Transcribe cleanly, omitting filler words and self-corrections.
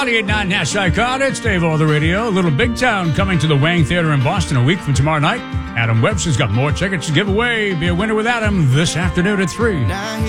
98.9 Nash Icon. It's Dave on the radio. Little Big Town coming to the Wang Theater in Boston a week from tomorrow night. Adam Webster's got more tickets to give away. Be a winner with Adam this afternoon at 3.